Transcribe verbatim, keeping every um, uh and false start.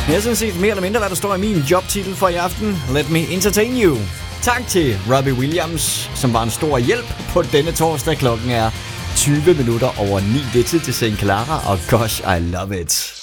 Men jeg synes set mere eller mindre, hvad der står i min jobtitel for i aften. Let me entertain you. Tak til Robbie Williams, som var en stor hjælp på denne torsdag. Klokken er tyve minutter over ni. Det er tid til Saint Clara, og gosh, I love it.